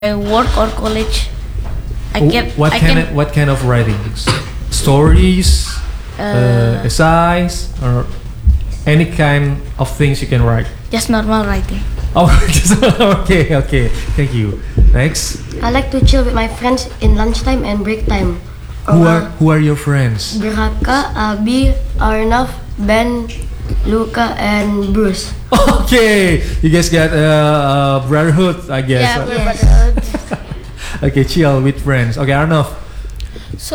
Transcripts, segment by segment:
work or college. What kind of writing? Stories, essays, or any kind of things you can write? Just normal writing. Oh, okay. Thank you. Next. I like to chill with my friends in lunchtime and break time. Who are your friends? Braka, Abi, Arnav, Ben, Luca, and Bruce. Okay, you guys got brotherhood, I guess. Yeah, we're Yes. brotherhood. Okay, chill with friends. Okay, Arnav. So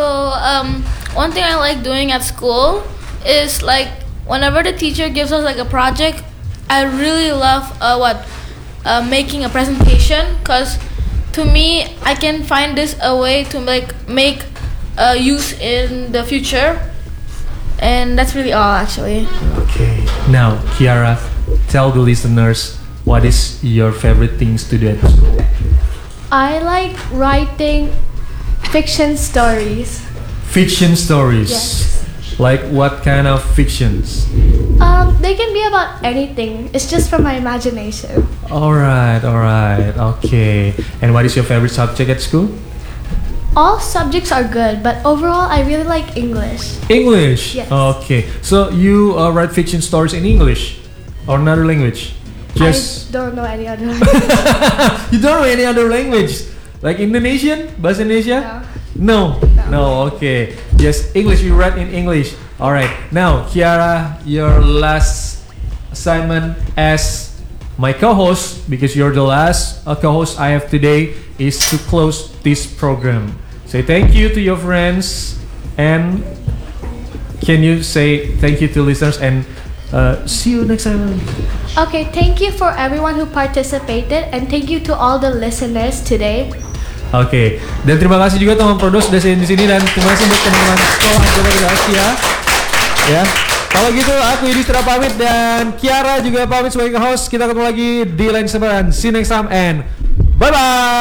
one thing I like doing at school is like whenever the teacher gives us like a project, I really love making a presentation, because to me I can find this a way to make use in the future, and that's really all actually. Okay, now Kiara, tell the listeners what is your favorite things to do at school. I like writing fiction stories. Fiction stories. Yes. Like what kind of fictions? They can be about anything. It's just from my imagination. Alright, okay. And what is your favorite subject at school? All subjects are good, but overall, I really like English. English? Yes. Okay. So you write fiction stories in English or another language? I don't know any other. You don't know any other language? Like Indonesian? Bahasa Indonesia? No. Okay. Yes, English. You write in English. Alright. Now, Kiara, your last assignment as my co-host, because you're the last co-host I have today, is to close this program. Say thank you to your friends, and can you say thank you to listeners, and see you next time. Okay, thank you for everyone who participated, and thank you to all the listeners today. Oke, dan terima kasih juga teman Produs sudah di sini, dan terima kasih buat teman-teman sekolah Anggota Asia. Ya, kalau gitu aku Yudhistira pamit dan Kiara juga pamit sebagai host. Kita ketemu lagi di lain kesempatan. See you next time and bye bye.